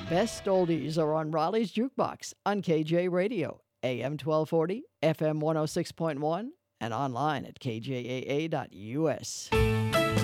Best oldies are on Raleigh's Jukebox on KJ Radio, AM 1240, FM 106.1, and online at kjaa.us.